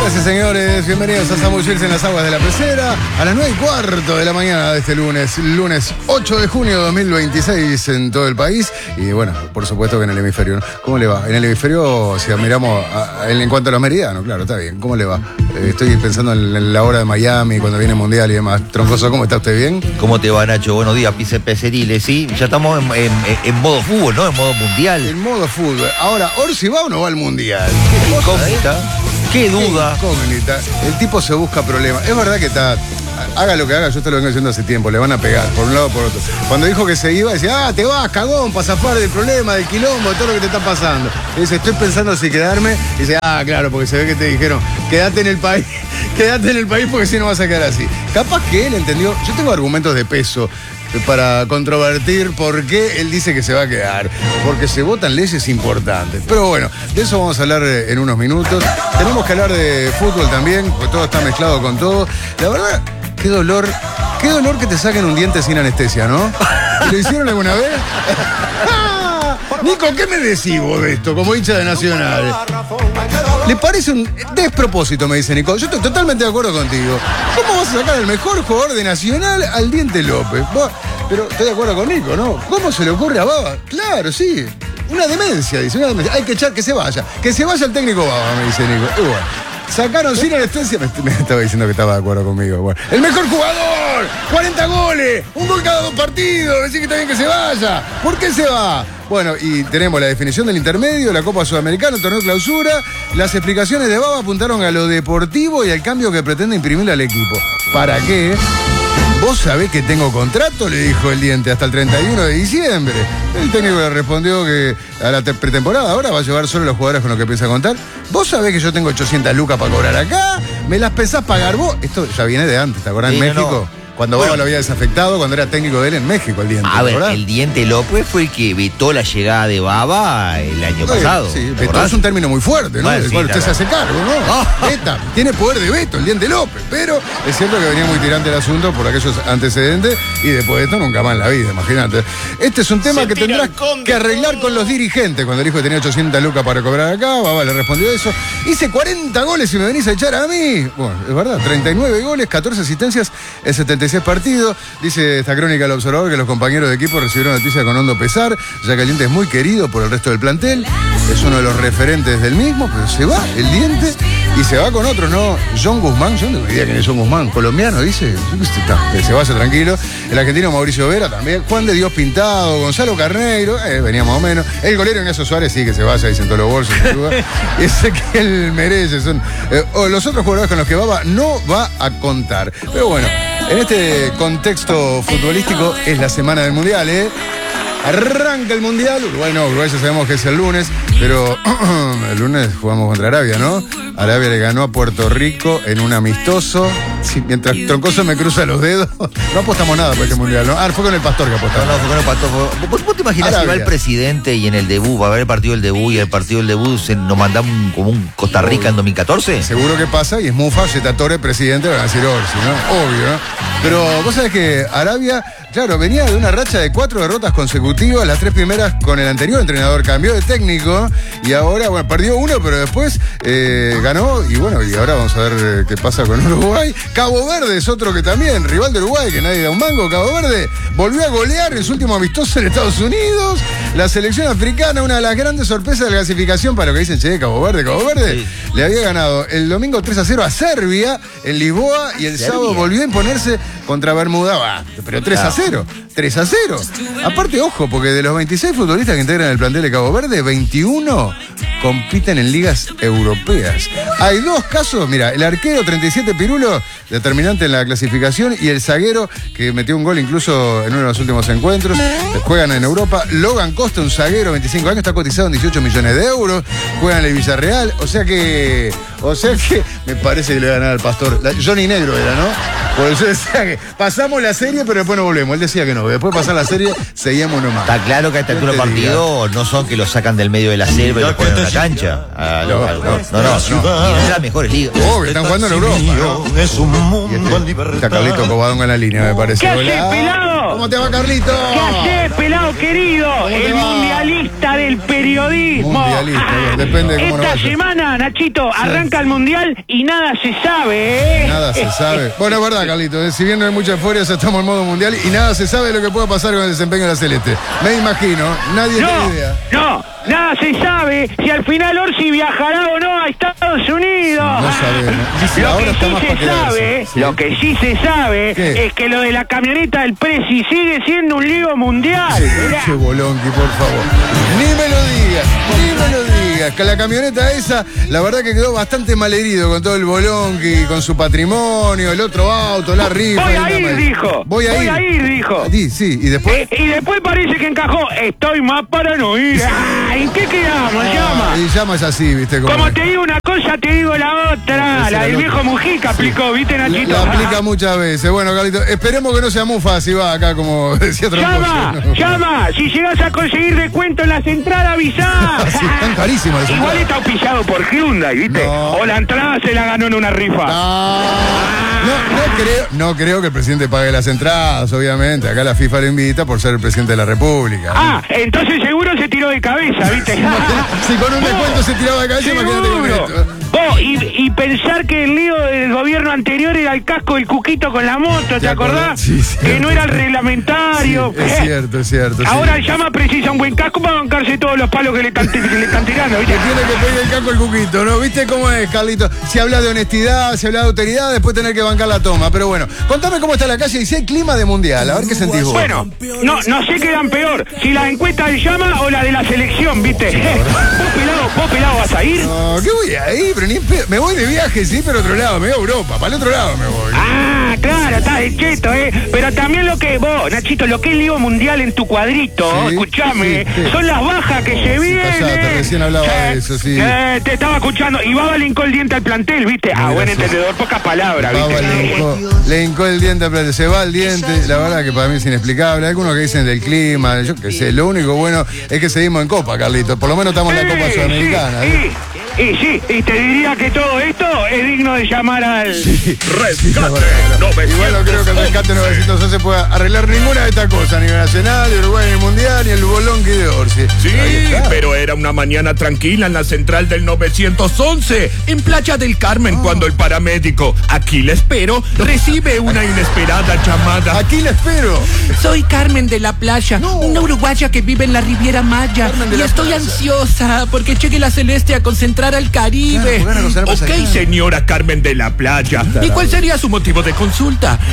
Señoras y señores, bienvenidos a Samuel Gilles en las aguas de la pecera a las 9:15 de la mañana de este lunes 8 de junio de 2026 en todo el país. Y bueno, por supuesto que en el hemisferio, ¿no? ¿Cómo le va? En el hemisferio, si miramos en cuanto a los meridianos, claro, está bien. ¿Cómo le va? Estoy pensando en la hora de Miami, cuando viene el Mundial y demás. Troncoso, ¿cómo está usted? ¿Bien? ¿Cómo te va, Nacho? Buenos días, Peceriles, sí. Ya estamos en modo fútbol, ¿no? En modo mundial. En modo fútbol. Ahora, ¿Orsi va o no va al Mundial? ¿Qué incógnita? ¿Qué duda? Incógnita. El tipo se busca problemas. Es verdad que está... Haga lo que haga, yo te lo vengo diciendo hace tiempo, le van a pegar por un lado o por otro. Cuando dijo que se iba, decía, te vas, cagón, para zafar del problema, del quilombo, de todo lo que te está pasando. Y dice, estoy pensando si quedarme. Y dice, claro, porque se ve que te dijeron, quédate en el país porque si no vas a quedar así. Capaz que él entendió, yo tengo argumentos de peso para controvertir por qué él dice que se va a quedar, porque se votan leyes importantes. Pero bueno, de eso vamos a hablar en unos minutos. Tenemos que hablar de fútbol también, porque todo está mezclado con todo. La verdad, qué dolor que te saquen un diente sin anestesia, ¿no? ¿Lo hicieron alguna vez? Nico, ¿qué me decís vos de esto, como hincha de Nacional? ¿Le parece un despropósito, me dice Nico? Yo estoy totalmente de acuerdo contigo. ¿Cómo vas a sacar al mejor jugador de Nacional al Diente López? Pero estoy de acuerdo con Nico, ¿no? ¿Cómo se le ocurre a Baba? Claro, sí. Una demencia, dice, una demencia. Hay que echar que se vaya. Que se vaya el técnico Baba, me dice Nico. Y bueno, sacaron sin anestesia. Me estaba diciendo que estaba de acuerdo conmigo. Bueno, el mejor jugador, 40 goles, un gol cada 2 partidos. Decir que está bien que se vaya. ¿Por qué se va? Bueno, y tenemos la definición del intermedio, la Copa Sudamericana, el torneo clausura. Las explicaciones de Baba apuntaron a lo deportivo y al cambio que pretende imprimirle al equipo. ¿Para qué? ¿Vos sabés que tengo contrato? Le dijo el Diente hasta el 31 de diciembre. El técnico le respondió que a la pretemporada ahora va a llevar solo los jugadores con los que piensa contar. ¿Vos sabés que yo tengo 800 lucas para cobrar acá? ¿Me las pensás pagar vos? Esto ya viene de antes, ¿te acordás? Sí, en México. No. Cuando Baba lo había desafectado, cuando era técnico de él en México, el Diente. A ver, el Diente López fue el que vetó la llegada de Baba el año pasado. Sí, vetó es un término muy fuerte, ¿no? Bueno, del cual usted se hace cargo, ¿no? Veta, tiene poder de veto el Diente López, pero es cierto que venía muy tirante el asunto por aquellos antecedentes y después de esto nunca más en la vida, imagínate. Este es un tema que tendrás que arreglar con los dirigentes. Cuando dijo que tenía 800 lucas para cobrar acá, Baba le respondió eso. Hice 40 goles y me venís a echar a mí. Bueno, es verdad, 39 goles, 14 asistencias, el 76 partidos. Dice esta crónica del Observador que los compañeros de equipo recibieron noticias con hondo pesar, ya que el Diente es muy querido por el resto del plantel, es uno de los referentes del mismo, pero se va el Diente y se va con otros, ¿no? John Guzmán, yo no tengo idea quién es John Guzmán, colombiano, dice, que se vaya tranquilo. El argentino Mauricio Vera también, Juan de Dios Pintado, Gonzalo Carneiro, venía más o menos. El golero Ignacio Suárez, sí, que se vaya, dicen todos los bolsos, sin duda. Ese que él merece. Son los otros jugadores con los que Baba no va a contar. Pero bueno, en este contexto futbolístico es la semana del Mundial, Arranca el Mundial. Uruguay ya sabemos que es el lunes, pero el lunes jugamos contra Arabia, ¿no? Arabia le ganó a Puerto Rico en un amistoso. Sí, mientras Troncoso me cruza los dedos, no apostamos nada por este Mundial, ¿no? Fue con el Pastor que apostamos. No, fue con el Pastor. ¿Vos te imaginás si va el presidente y en el debut, va a haber el partido del debut y el partido del debut nos mandamos como un Costa Rica en 2014? Seguro que pasa y es Mufa, Yetatore, presidente, van a decir Orsi, ¿no? Obvio, ¿no? Pero vos sabés que Arabia, claro, venía de una racha de 4 derrotas consecutivas, las 3 primeras con el anterior entrenador, cambió de técnico y ahora, bueno, perdió uno, pero después ganó y bueno, y ahora vamos a ver qué pasa con Uruguay. Cabo Verde es otro que también, rival de Uruguay, que nadie da un mango. Cabo Verde volvió a golear en su último amistoso en Estados Unidos. La selección africana, una de las grandes sorpresas de la clasificación para lo que dicen, Cabo Verde, sí. Le había ganado el domingo 3-0 a Serbia en Lisboa y el sábado volvió a imponerse contra Bermuda, pero 3-0. 3-0. Aparte, ojo, porque de los 26 futbolistas que integran el plantel de Cabo Verde, 21 compiten en ligas europeas. Hay 2 casos, mira, el arquero 37 Pirulo, determinante en la clasificación, y el zaguero que metió un gol incluso en uno de los últimos encuentros, juegan en Europa. Logan Costa, un zaguero, 25 años, está cotizado en 18 millones de euros, juega en el Villarreal, o sea que me parece que le va a ganar al Pastor. Johnny Negro era, ¿no? Por eso decía que pasamos la serie, pero después no volvemos. Él decía que no, después de pasar la serie, seguíamos nomás. Está claro que a esta altura del partido no son que lo sacan del medio de la selva y lo ponen en la cancha. No, y es las mejores ligas. Están jugando en Europa, ¿no? Es un mundo en libertad. Está Carlito Cobadonga en la línea, me parece. ¿Qué haces, pelado? ¿Cómo te va, Carlito? ¿Qué hacés, pelado querido? El mundialista del periodismo. Mundialista, depende de cómo nos Esta vaya. semana, Nachito, arranca el mundial y nada se sabe, ¿eh? Nada se sabe. Bueno, es verdad, Carlito. Si bien no hay mucha euforia, ya estamos en modo mundial y nada se sabe de lo que pueda pasar con el desempeño de la Celeste. Me imagino, nadie tiene idea. No, nada se sabe si al final Orsi viajará o no a Estados Unidos. No sabemos. Dice, Lo ahora que está sí más para se sabe, quedarse. Sí. lo que sí se sabe ¿Qué? es que lo de la camioneta del Presi sigue siendo un lío mundial. Mirá. Che, Bolonqui, por favor. Ni me lo digas, ni me lo digas. Que la camioneta esa, la verdad que quedó bastante malherido con todo el Bolonqui, con su patrimonio, el otro auto, la rifa. Voy a ir, dijo. Voy a ir, dijo. Sí, y después. Y después parece que encajó. Estoy más para no ir. Ah, ¿en qué quedamos, Llama? Y Llama es así, ¿viste? Como te digo una cosa, te digo la otra. La del viejo Mujica aplicó, ¿viste, Nachito? La aplica muchas veces. Bueno, Carlito, esperemos que no sea mufa si va acá, como decía Tramposo. Llama, si llegas a conseguir descuento en las entradas, avisá. Sí, están carísimas las Igual entradas. está auspiciado por Hyundai, ¿viste? No. O la entrada se la ganó en una rifa. No creo que el presidente pague las entradas, obviamente. Acá la FIFA lo invita por ser el presidente de la República. Ah, entonces seguro se tiró de cabeza, ¿viste? Si con un descuento se tiraba de cabeza, imagínate con esto. Y pensar que el lío del gobierno anterior era el casco del Cuquito con la moto, ¿te acordás? Sí, que no era el reglamentario. Sí, es cierto. Ahora sí. Llama precisa un buen casco para bancarse todos los palos que le están tirando, ¿viste? Que tiene que pedir el casco el Cuquito, ¿no? ¿Viste cómo es, Carlito? Si habla de honestidad, si habla de autoridad, después tener que bancar la toma. Pero bueno, contame cómo está la calle y si hay clima de mundial. A ver qué sentís vos. Bueno, no sé qué dan peor, si la encuesta del Llama o la de la selección, ¿viste? ¿Vos pelado vas a ir? No, ¿qué voy ahí? Pero ni en pedo. Me voy de viaje, sí, pero otro lado, me voy a Europa, para el otro lado me voy. Ah, claro, estás de cheto, Pero también lo que vos, Nachito, lo que es lío mundial en tu cuadrito, Sí, escuchame, sí. son las bajas que se vienen. Callate, recién hablaba de eso, sí. Te estaba escuchando. Y Baba le hincó el diente al plantel, ¿viste? Muy Buen gracioso. entendedor, pocas palabras, Baba ¿viste? le hincó el diente a plata, se va el diente, la verdad que para mí es inexplicable. Algunos que dicen del clima, yo qué sé, lo único bueno es que seguimos en Copa, Carlito. Por lo menos estamos en la Copa Sudamericana. Y te diría que todo esto es digno de llamar al... Rescate Igual no creo que el rescate 911 pueda arreglar ninguna de estas cosas, a nivel nacional, de Uruguay, ni mundial, ni el Bolonqui de Orsi. Sí, pero era una mañana tranquila en la central del 911, en Playa del Carmen, cuando el paramédico, aquí le espero, recibe una inesperada llamada. Aquí la espero. Soy Carmen de la Playa, una uruguaya que vive en la Riviera Maya, Carmen de y la estoy Playa. ansiosa porque llegue la Celeste a concentrar al Caribe. Claro, porque van a concentrar para Ok, sacar. señora Carmen de la Playa. ¿Y cuál sería su motivo de consulta?